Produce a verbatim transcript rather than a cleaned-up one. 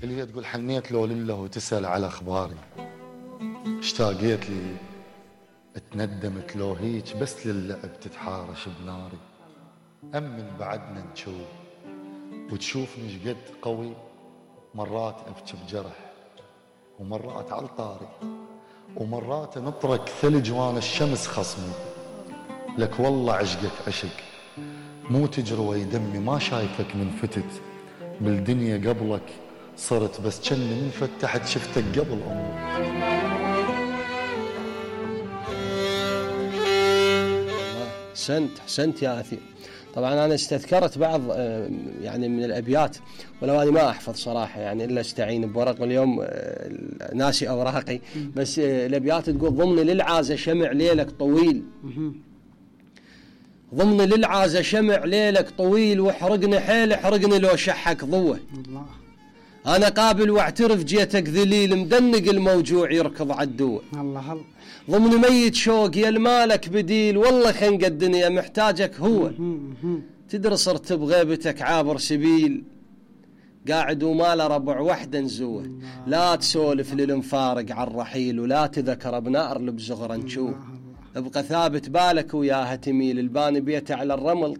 اللي هي تقول حنيت لو لله وتسأل على أخباري، اشتاقيت لي اتندمت لو هيج بس للعب تتحارش بناري. أمن بعدنا نشوف وتشوفني شقد قوي، مرات أبكي بجرح ومرات على الطاري، ومرات نطرك ثلج وانا الشمس خصمي. لك والله عشقك عشق مو تجروي دمي، ما شايفك من فتت بالدنيا قبلك صرت، بس كن من فتحت شفتك قبل أمي. حسنت حسنت يا أثير. طبعا أنا استذكرت بعض يعني من الأبيات، ولو أنا ما أحفظ صراحة يعني إلا استعين بورق، واليوم ناسي أوراقي، بس الأبيات تقول ضمن للعازة شمع ليلك طويل، ضمن للعازة شمع ليلك طويل، واحرقني حيل احرقني لو شحك ضوه. الله. أنا قابل واعترف جيتك ذليل، مدنق الموجوع يركض عدوه. الله الله. ضمن ميت شوق يا المالك بديل، والله خنق الدنيا محتاجك هو. تدري صرت بغيبتك عابر سبيل، قاعد وما له ربع وحده نزوه. لا تسولف للمفارق على الرحيل، ولا تذكر بنار لبزغر نشوه. ابقى ثابت بالك وياها تميل، الباني بيته على الرمل